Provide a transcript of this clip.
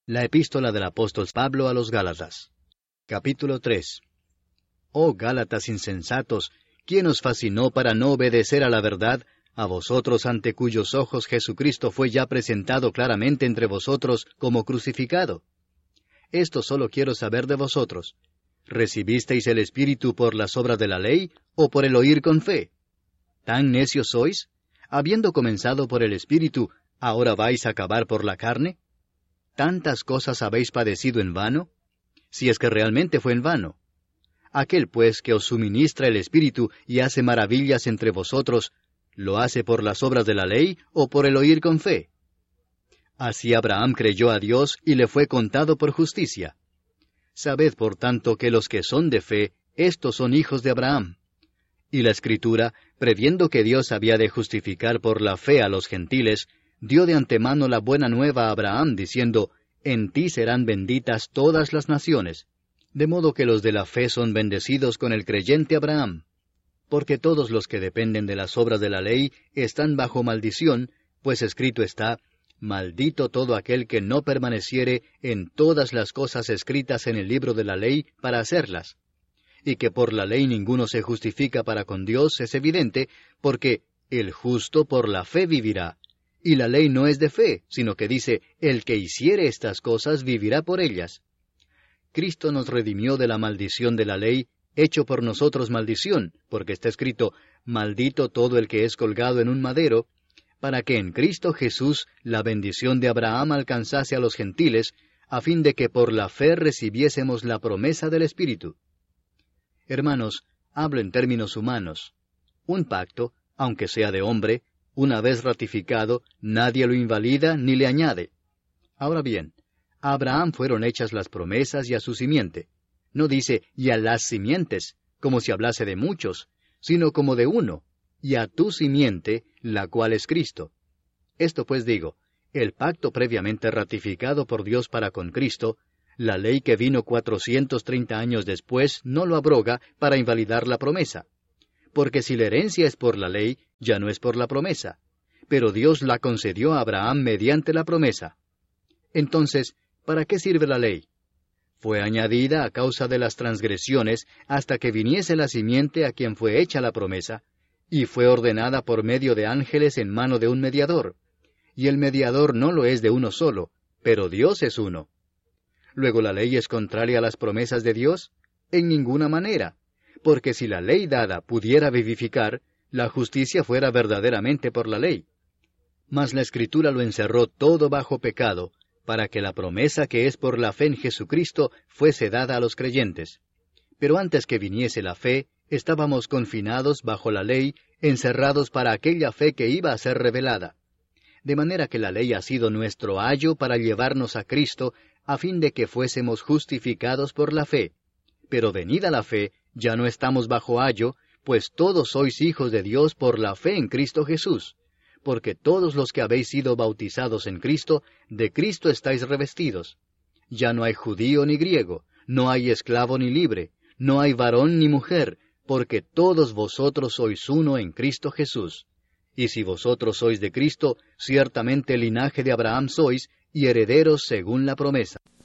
La epístola del apóstol Pablo a los Gálatas. Capítulo 3. Oh Gálatas insensatos, ¿quién os fascinó para no obedecer a la verdad, a vosotros ante cuyos ojos Jesucristo fue ya presentado claramente entre vosotros como crucificado? Esto solo quiero saber de vosotros. ¿Recibisteis el Espíritu por las obras de la ley, o por el oír con fe? ¿Tan necios sois? Habiendo comenzado por el Espíritu, ¿ahora vais a acabar por la carne? ¿Tantas cosas habéis padecido en vano? Si es que realmente fue en vano. Aquel pues que os suministra el Espíritu y hace maravillas entre vosotros, ¿lo hace por las obras de la ley o por el oír con fe? Así Abraham creyó a Dios y le fue contado por justicia. Sabed por tanto que los que son de fe, estos son hijos de Abraham. Y la Escritura, previendo que Dios había de justificar por la fe a los gentiles, dio de antemano la buena nueva a Abraham, diciendo, «En ti serán benditas todas las naciones», de modo que los de la fe son bendecidos con el creyente Abraham. Porque todos los que dependen de las obras de la ley están bajo maldición, pues escrito está, «Maldito todo aquel que no permaneciere en todas las cosas escritas en el libro de la ley para hacerlas». Y que por la ley ninguno se justifica para con Dios es evidente, porque «el justo por la fe vivirá». Y la ley no es de fe, sino que dice, «El que hiciere estas cosas vivirá por ellas». Cristo nos redimió de la maldición de la ley, hecho por nosotros maldición, porque está escrito, «Maldito todo el que es colgado en un madero», para que en Cristo Jesús la bendición de Abraham alcanzase a los gentiles, a fin de que por la fe recibiésemos la promesa del Espíritu. Hermanos, hablo en términos humanos. Un pacto, aunque sea de hombre, una vez ratificado, nadie lo invalida ni le añade. Ahora bien, a Abraham fueron hechas las promesas y a su simiente. No dice, y a las simientes, como si hablase de muchos, sino como de uno, y a tu simiente, la cual es Cristo. Esto pues digo, el pacto previamente ratificado por Dios para con Cristo, la ley que vino 430 años después no lo abroga para invalidar la promesa. Porque si la herencia es por la ley, ya no es por la promesa. Pero Dios la concedió a Abraham mediante la promesa. Entonces, ¿para qué sirve la ley? Fue añadida a causa de las transgresiones hasta que viniese la simiente a quien fue hecha la promesa, y fue ordenada por medio de ángeles en mano de un mediador. Y el mediador no lo es de uno solo, pero Dios es uno. ¿Luego la ley es contraria a las promesas de Dios? En ninguna manera. Porque si la ley dada pudiera vivificar, la justicia fuera verdaderamente por la ley. Mas la Escritura lo encerró todo bajo pecado, para que la promesa que es por la fe en Jesucristo fuese dada a los creyentes. Pero antes que viniese la fe, estábamos confinados bajo la ley, encerrados para aquella fe que iba a ser revelada. De manera que la ley ha sido nuestro ayo para llevarnos a Cristo, a fin de que fuésemos justificados por la fe. Pero venida la fe, ya no estamos bajo ayo, pues todos sois hijos de Dios por la fe en Cristo Jesús. Porque todos los que habéis sido bautizados en Cristo, de Cristo estáis revestidos. Ya no hay judío ni griego, no hay esclavo ni libre, no hay varón ni mujer, porque todos vosotros sois uno en Cristo Jesús. Y si vosotros sois de Cristo, ciertamente linaje de Abraham sois, y herederos según la promesa.